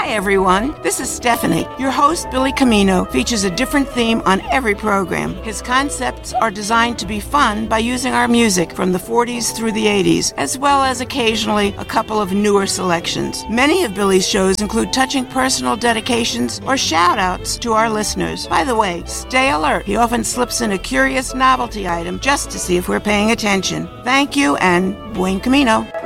Hi, everyone. This is Stephanie. Your host, Billy Camino, features a different theme on every program. His concepts are designed to be fun by using our music from the 40s through the 80s, as well as occasionally a couple of newer selections. Many of Billy's shows include touching personal dedications or shout-outs to our listeners. By the way, stay alert. He often slips in a curious novelty item just to see if we're paying attention. Thank you, and buen camino.